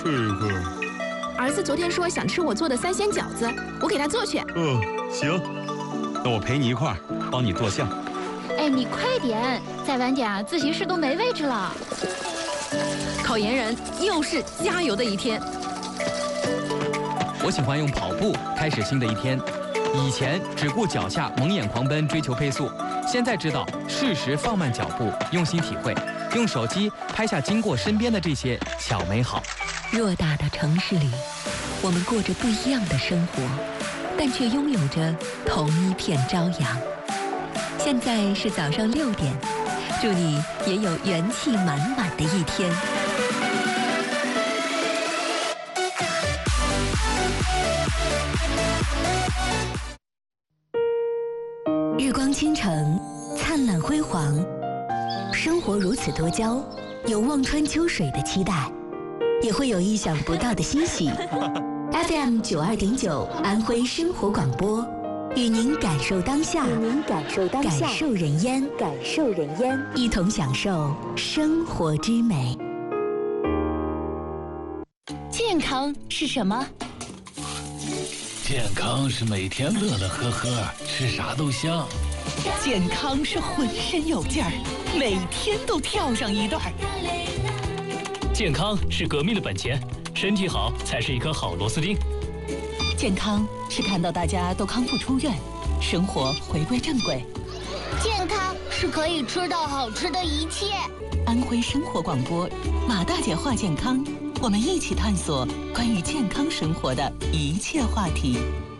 这个。 儿子昨天说想吃我做的3鲜饺子，我给他做去。 行，那我陪你一块儿帮你剁馅。 哎，你快点，再晚点自习室都没位置了。 考研人又是加油的一天。 我喜欢用跑步开始新的一天。以前只顾脚下猛眼狂奔追求配速，现在知道适时放慢脚步，用心体会，用手机拍下经过身边的这些小美好。 偌大的城市里，我们过着不一样的生活，但却拥有着同一片朝阳。现在是早上6点，祝你也有元气满满的一天。日光倾城，灿烂辉煌，生活如此多娇，有望穿秋水的期待，也会有意想不到的欣喜。FM 92.9安徽生活广播，与您感受当下，感受人烟，一同享受生活之美。 健康是什么？ 健康是每天乐乐呵呵，吃啥都香。 健康是浑身有劲儿，每天都跳上一段。 健康是革命的本钱，身体好才是一颗好螺丝钉。 健康是看到大家都康复出院，生活回归正轨。 健康是可以吃到好吃的一切。 安徽生活广播，马大姐话健康，我们一起探索关于健康生活的一切话题。